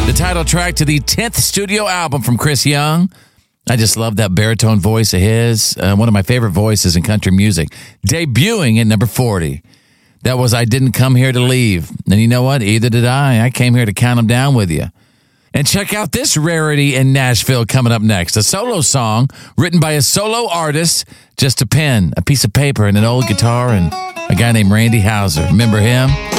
The title track to the 10th studio album from Chris Young. I just love that baritone voice of his. One of my favorite voices in country music. Debuting at number 40. That was I Didn't Come Here to Leave. And you know what? Either did I. I came here to count them down with you. And check out this rarity in Nashville coming up next. A solo song written by a solo artist. Just a pen, a piece of paper, and an old guitar, and a guy named Randy Houser. Remember him?